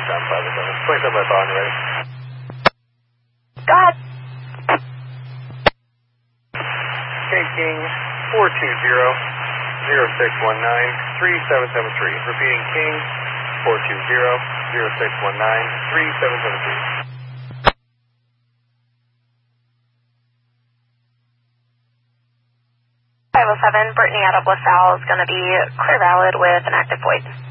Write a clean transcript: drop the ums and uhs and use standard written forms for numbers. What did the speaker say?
Nissan 507. 27 by phone, you ready? Go ahead. King 420-0619-3773. Repeating King 420-0619-3773. 507, Brittany out of LaSalle is going to be clear valid with an active void.